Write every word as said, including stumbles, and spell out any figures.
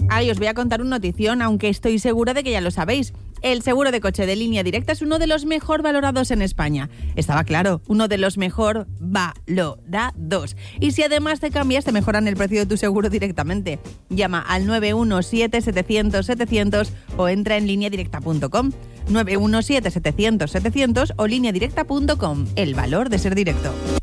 Ay, os voy a contar una notición, aunque estoy segura de que ya lo sabéis. El seguro de coche de Línea Directa es uno de los mejor valorados en España. Estaba claro, uno de los mejor valorados. Y si además te cambias, te mejoran el precio de tu seguro directamente. Llama al nueve uno siete, setecientos, setecientos o entra en línea directa punto com. nueve uno siete, setecientos, setecientos o línea directa punto com. El valor de ser directo.